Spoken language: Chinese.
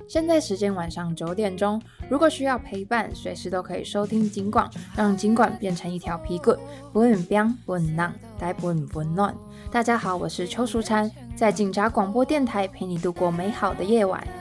现在时间晚上9点钟，如果需要陪伴，随时都可以收听警广，让警广变成一条皮棍，不会冰不会浪，但不会温暖。大家好，我是邱淑婵，在警察广播电台陪你度过美好的夜晚。